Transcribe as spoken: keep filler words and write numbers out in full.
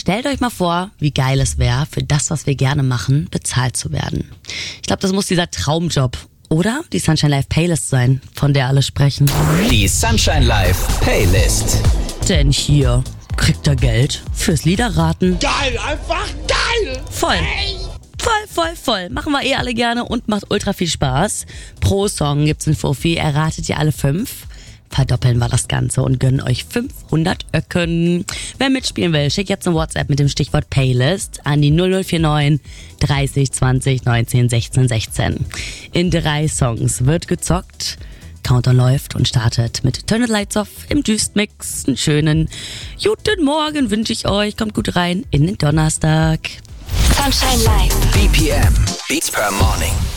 stellt euch mal vor, wie geil es wäre, für das, was wir gerne machen, bezahlt zu werden. Ich glaube, das muss dieser Traumjob oder die Sunshine Live Playlist sein, von der alle sprechen. Die Sunshine Live Playlist. Denn hier kriegt er Geld fürs Liederraten. Geil, einfach geil! Voll. Voll, voll, voll. Machen wir eh alle gerne und macht ultra viel Spaß. Pro Song gibt's ein Fuffi. Erratet ihr alle fünf? Verdoppeln wir das Ganze und gönnen euch fünfhundert Öcken. Wer mitspielen will, schickt jetzt eine WhatsApp mit dem Stichwort Playlist an die null null vier neun dreißig zwanzig neunzehn sechzehn sechzehn. In drei Songs wird gezockt. Countdown läuft und startet mit Turn the Lights Off im Juiced Mix. Einen schönen guten Morgen wünsche ich euch. Kommt gut rein in den Donnerstag. Sunshine Live. B P M. Beats per Morning.